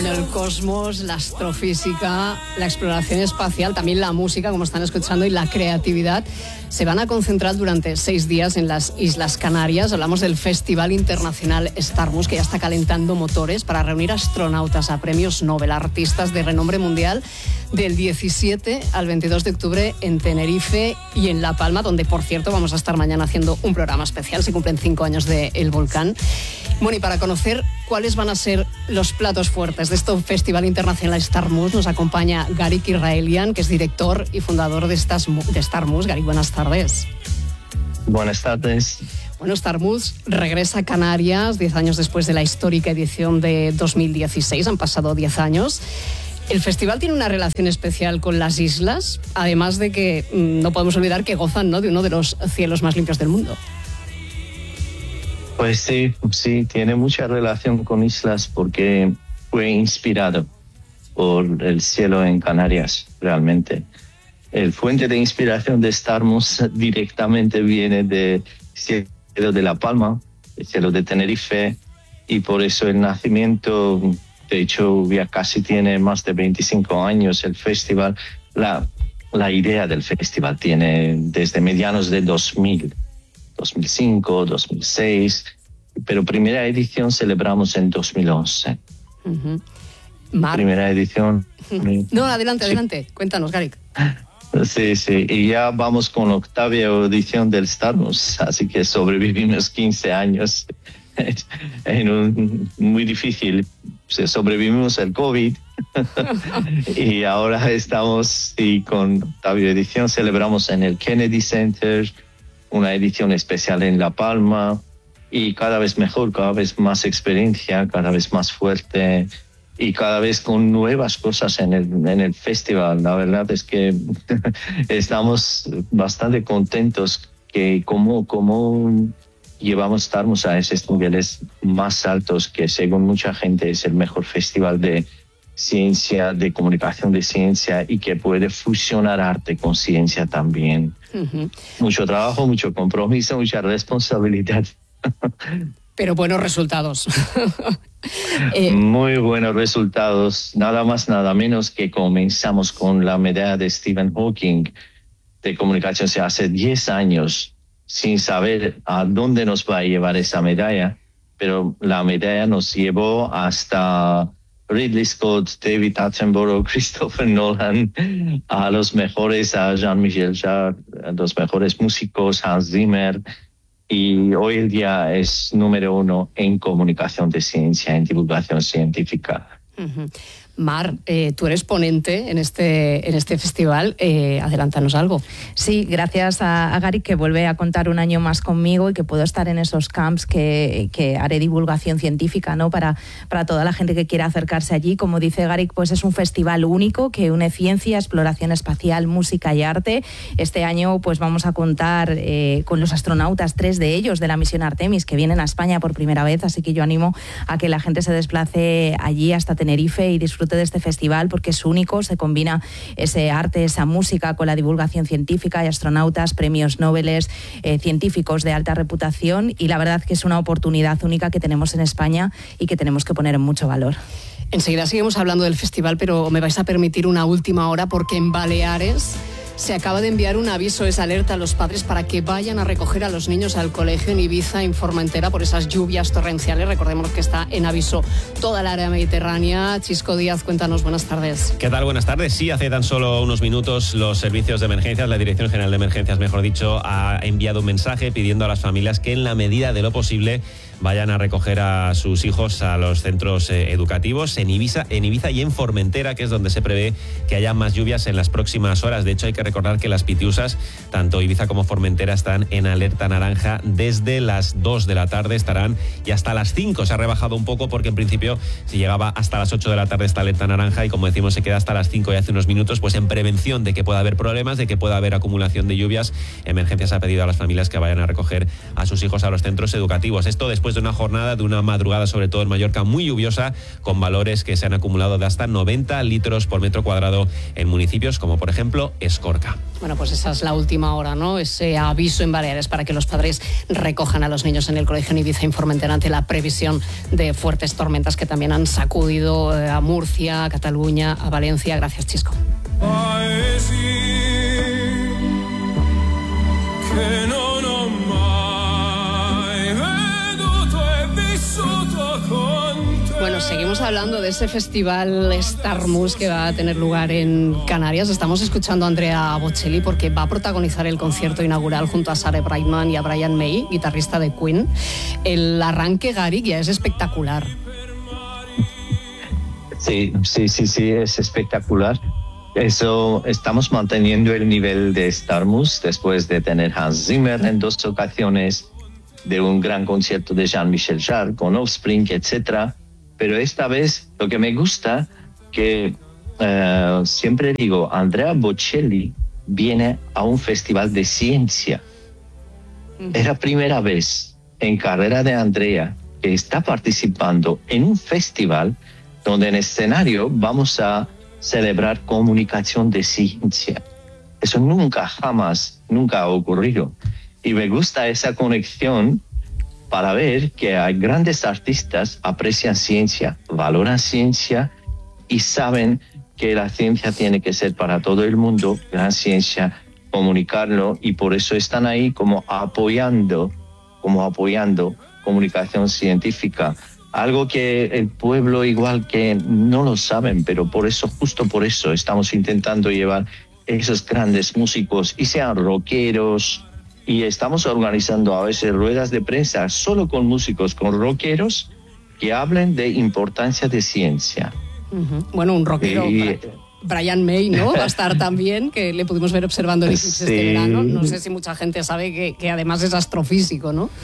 Bueno, el cosmos, la astrofísica, la exploración espacial, también la música, como están escuchando, y la creatividad se van a concentrar durante 6 días en las Islas Canarias. Hablamos del Festival Internacional Starmus, que ya está calentando motores para reunir astronautas a premios Nobel, artistas de renombre mundial, del 17 al 22 de octubre en Tenerife y en La Palma, donde, por cierto, vamos a estar mañana haciendo un programa especial. Se cumplen 5 años del volcán. Bueno, y para conocer cuáles van a ser los platos fuertes de este Festival Internacional Starmus, nos acompaña Garik Israelian, que es director y fundador de Starmus. Garik, buenas tardes. Buenas tardes. Bueno, Starmus regresa a Canarias 10 años después de la histórica edición de 2016. Han pasado 10 años. El festival tiene una relación especial con las islas, además de que no podemos olvidar que gozan, ¿no?, de uno de los cielos más limpios del mundo. Pues sí, tiene mucha relación con islas porque fue inspirado por el cielo en Canarias, realmente. El fuente de inspiración de Starmus directamente viene del cielo de La Palma, el cielo de Tenerife, y por eso el nacimiento, de hecho, ya casi tiene más de 25 años el festival. La idea del festival tiene desde medianos de 2000. 2005, 2006, pero primera edición celebramos en 2011. Primera edición. No, adelante, cuéntanos, Garik. Sí, y ya vamos con 8ª edición del Starmus, así que sobrevivimos 15 años muy difícil. Sobrevivimos el COVID y ahora estamos con 8ª edición, celebramos en el Kennedy Center, una edición especial en La Palma, y cada vez mejor, cada vez más experiencia, cada vez más fuerte y cada vez con nuevas cosas en el festival. La verdad es que estamos bastante contentos que como llevamos Starmus a esos niveles más altos, que según mucha gente es el mejor festival de ciencia, de comunicación de ciencia, y que puede fusionar arte con ciencia también. Mucho trabajo, mucho compromiso, mucha responsabilidad. Pero buenos resultados. Muy buenos resultados. Nada más, nada menos que comenzamos con la medalla de Stephen Hawking de comunicación hace 10 años, sin saber a dónde nos va a llevar esa medalla, pero la medalla nos llevó hasta Ridley Scott, David Attenborough, Christopher Nolan, a los mejores, a Jean-Michel Jarre, a los mejores músicos, Hans Zimmer, y hoy el día es número 1 en comunicación de ciencia, en divulgación científica. Mar, tú eres ponente en este festival. Adelántanos algo. Sí, gracias a Garik, que vuelve a contar un año más conmigo y que puedo estar en esos camps que haré divulgación científica, ¿no?, para toda la gente que quiera acercarse allí. Como dice Garik, pues es un festival único que une ciencia, exploración espacial, música y arte. Este año pues vamos a contar con los astronautas, 3 de ellos de la misión Artemis, que vienen a España por primera vez, así que yo animo a que la gente se desplace allí hasta Tenerife y disfrute de este festival, porque es único. Se combina ese arte, esa música con la divulgación científica. Hay astronautas, premios Nobel, científicos de alta reputación, y la verdad que es una oportunidad única que tenemos en España y que tenemos que poner en mucho valor. Enseguida seguimos hablando del festival, pero me vais a permitir una última hora, porque en Baleares se acaba de enviar un aviso, esa alerta a los padres para que vayan a recoger a los niños al colegio en Ibiza, en Formentera, por esas lluvias torrenciales. Recordemos que está en aviso toda el área mediterránea. Chisco Díaz, cuéntanos, buenas tardes. ¿Qué tal? Buenas tardes. Sí, hace tan solo unos minutos los servicios de emergencias, la Dirección General de Emergencias, mejor dicho, ha enviado un mensaje pidiendo a las familias que en la medida de lo posible vayan a recoger a sus hijos a los centros educativos en Ibiza y en Formentera, que es donde se prevé que haya más lluvias en las próximas horas. De hecho, hay que recordar que las Pitiusas, tanto Ibiza como Formentera, están en alerta naranja desde las 2 de la tarde, estarán y hasta las 5. Se ha rebajado un poco porque en principio se llegaba hasta las 8 de la tarde esta alerta naranja, y como decimos se queda hasta las 5 y hace unos minutos, pues en prevención de que pueda haber problemas, de que pueda haber acumulación de lluvias. Emergencias ha pedido a las familias que vayan a recoger a sus hijos a los centros educativos. Esto después después de una jornada, de una madrugada, sobre todo en Mallorca, muy lluviosa, con valores que se han acumulado de hasta 90 litros por metro cuadrado en municipios como, por ejemplo, Escorca. Bueno, pues esa es la última hora, ¿no? Ese aviso en Baleares para que los padres recojan a los niños en el colegio en Ibiza y Formentera ante la previsión de fuertes tormentas que también han sacudido a Murcia, a Cataluña, a Valencia. Gracias, Chisco. Bueno, seguimos hablando de ese festival Starmus que va a tener lugar en Canarias. Estamos escuchando a Andrea Bocelli porque va a protagonizar el concierto inaugural junto a Sarah Brightman y a Brian May, guitarrista de Queen. El arranque, Gary, ya es espectacular. Sí, es espectacular. Eso, estamos manteniendo el nivel de Starmus después de tener Hans Zimmer en 2 ocasiones, de un gran concierto de Jean-Michel Jarre con Offspring, etcétera. Pero esta vez lo que me gusta, que siempre digo, Andrea Bocelli viene a un festival de ciencia. Es la primera vez en carrera de Andrea que está participando en un festival donde en escenario vamos a celebrar comunicación de ciencia. Eso nunca ha ocurrido. Y me gusta esa conexión para ver que hay grandes artistas aprecian ciencia, valoran ciencia y saben que la ciencia tiene que ser para todo el mundo, gran ciencia, comunicarlo, y por eso están ahí como apoyando comunicación científica. Algo que el pueblo igual que no lo saben, pero justo por eso estamos intentando llevar esos grandes músicos, y sean rockeros, y estamos organizando a veces ruedas de prensa solo con músicos, con rockeros, que hablen de importancia de ciencia. Bueno, un rockero, Brian May, ¿no? Va a estar también, que le pudimos ver observando el eclipse este verano. No sé si mucha gente sabe que además es astrofísico, ¿no?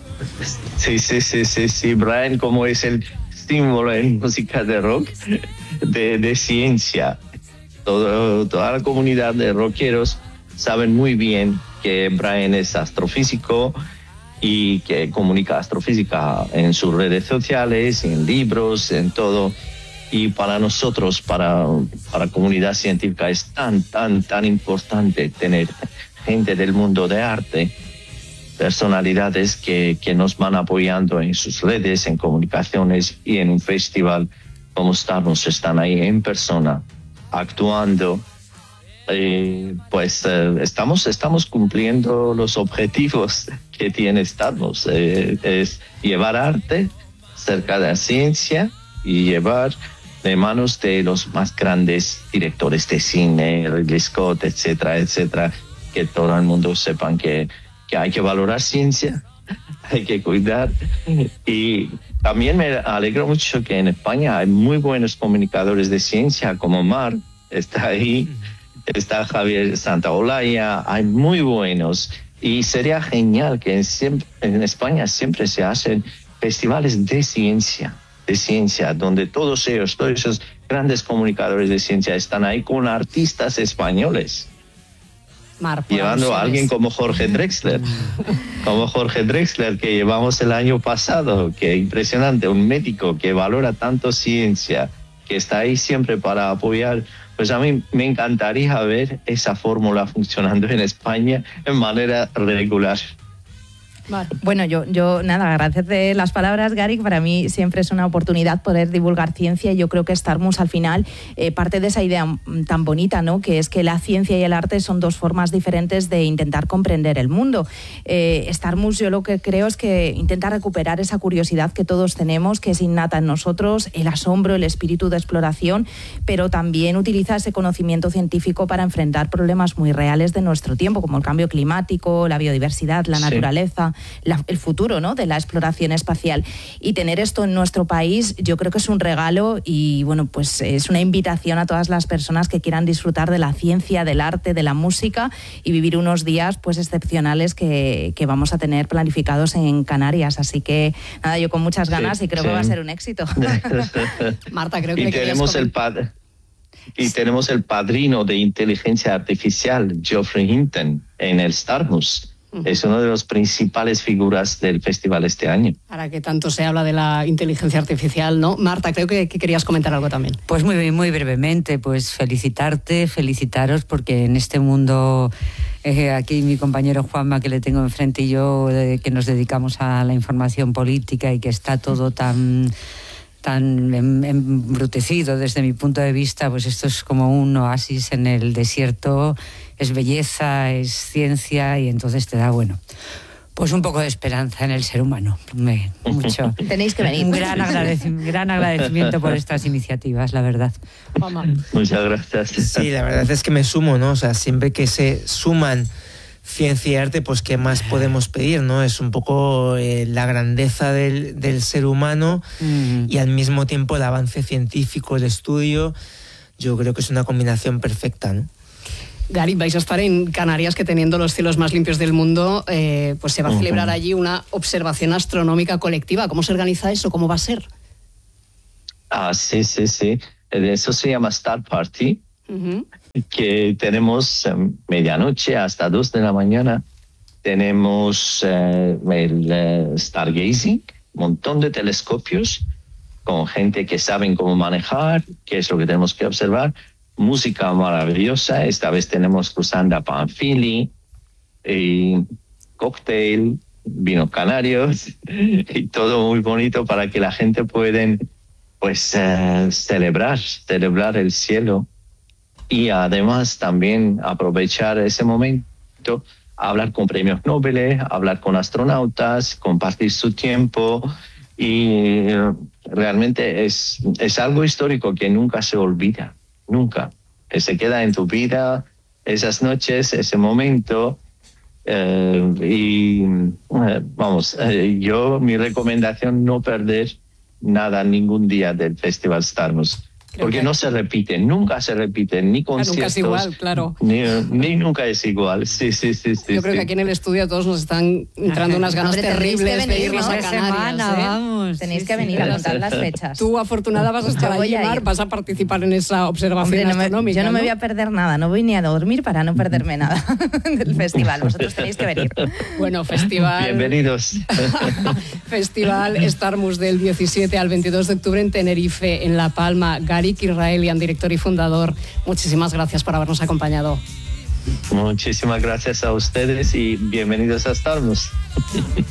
Sí, Brian, como es el símbolo en música de rock, de ciencia. Toda la comunidad de rockeros saben muy bien que Brian es astrofísico y que comunica astrofísica en sus redes sociales, en libros, en todo. Y para nosotros, para la comunidad científica, es tan importante tener gente del mundo de arte, personalidades que nos van apoyando en sus redes, en comunicaciones, y en un festival como Starmus están ahí en persona, actuando. Estamos cumpliendo los objetivos que tiene Starmus, es llevar arte cerca de la ciencia y llevar de manos de los más grandes directores de cine, Ridley Scott, etcétera, que todo el mundo sepan que hay que valorar ciencia, hay que cuidar. Y también me alegro mucho que en España hay muy buenos comunicadores de ciencia, como Mar, está ahí, está Javier Santaolalla, hay muy buenos. Y sería genial que en España siempre se hacen festivales de ciencia, donde todos esos grandes comunicadores de ciencia están ahí con artistas españoles. Llevando a alguien como Jorge Drexler, que llevamos el año pasado, que impresionante, un médico que valora tanto ciencia, que está ahí siempre para apoyar. Pues a mí me encantaría ver esa fórmula funcionando en España en manera regular. Vale. Bueno, yo nada, agradecerte las palabras, Gary. Para mí siempre es una oportunidad poder divulgar ciencia, y yo creo que Starmus al final parte de esa idea tan bonita, ¿no? Que es que la ciencia y el arte son 2 formas diferentes de intentar comprender el mundo. Starmus, yo lo que creo es que intenta recuperar esa curiosidad que todos tenemos, que es innata en nosotros, el asombro, el espíritu de exploración, pero también utiliza ese conocimiento científico para enfrentar problemas muy reales de nuestro tiempo, como el cambio climático, la biodiversidad, la naturaleza, el futuro, ¿no?, de la exploración espacial. Y tener esto en nuestro país yo creo que es un regalo, y bueno, pues es una invitación a todas las personas que quieran disfrutar de la ciencia, del arte, de la música, y vivir unos días pues excepcionales que vamos a tener planificados en Canarias. Así que nada, yo con muchas ganas, y creo que va a ser un éxito. Marta, creo que tenemos el padrino de inteligencia artificial, Geoffrey Hinton, en el Starmus. Es una de las principales figuras del festival este año. Ahora que tanto se habla de la inteligencia artificial, ¿no? Marta, creo que querías comentar algo también. Pues muy brevemente, pues felicitaros, porque en este mundo, aquí mi compañero Juanma, que le tengo enfrente, y yo, que nos dedicamos a la información política y que está todo tan embrutecido desde mi punto de vista, pues esto es como un oasis en el desierto, es belleza, es ciencia, y entonces te da, pues un poco de esperanza en el ser humano. Mucho. Tenéis que venir. Un gran agradecimiento por estas iniciativas, la verdad. Mamá. Muchas gracias. Sí, la verdad es que me sumo, ¿no? O sea, siempre que se suman ciencia y arte, pues ¿qué más podemos pedir, no? Es un poco la grandeza del ser humano y al mismo tiempo el avance científico, el estudio. Yo creo que es una combinación perfecta, ¿no? Gary, vais a estar en Canarias, que teniendo los cielos más limpios del mundo, pues se va a celebrar allí una observación astronómica colectiva. ¿Cómo se organiza eso? ¿Cómo va a ser? Sí. Eso se llama Star Party, que tenemos medianoche hasta 2 de la mañana. Tenemos el Stargazing, un montón de telescopios con gente que saben cómo manejar, qué es lo que tenemos que observar. Música maravillosa. Esta vez tenemos Cruzanda Panfili, cóctel, vinos canarios y todo muy bonito para que la gente pueda celebrar el cielo, y además también aprovechar ese momento, hablar con premios Nobel, hablar con astronautas, compartir su tiempo, y realmente es algo histórico que nunca se olvida. Nunca. Se queda en tu vida esas noches, ese momento. Mi recomendación, no perder nada ningún día del Festival Starmus. Porque no se repite, nunca se repite, ni conciertos. Nunca es igual, claro. Ni nunca es igual, sí. Yo creo que aquí en el estudio a todos nos están entrando unas ganas terribles de irnos a Canarias. Vamos. Tenéis que venir a contar las fechas. Tú, afortunada, vas a estar allí, Mar, vas a participar en esa observación astronómica. Yo no me voy a perder nada, no voy ni a dormir para no perderme nada del festival. Vosotros tenéis que venir. Bueno, festival... Bienvenidos. Festival Starmus del 17 al 22 de octubre en Tenerife, en La Palma. Garik Israelian, director y fundador, muchísimas gracias por habernos acompañado. Muchísimas gracias a ustedes y bienvenidos a Starmus.